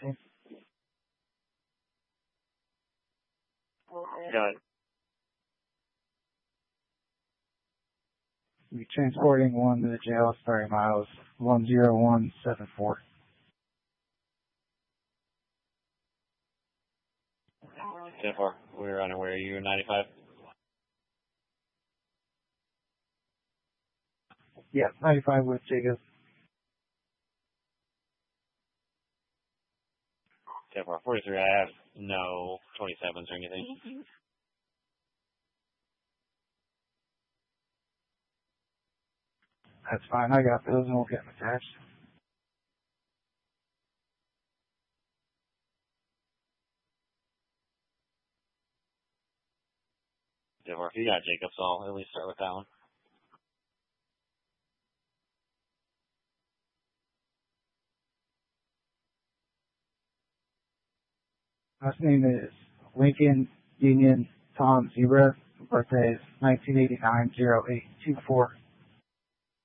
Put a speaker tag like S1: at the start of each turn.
S1: team.
S2: Got it.
S1: We'll be transporting one to the jail, starting miles 10174.
S2: 10-4. We're unaware. You 95?
S1: Yeah, 95 with Jacob.
S2: 10-4. 43. I have no 27s or anything.
S1: That's fine. I got those and we'll get them attached.
S2: If you got Jacobs, I'll at least start with that one.
S1: Last name is Lincoln Union Tom Zebra. Birthday is 1989-08-24.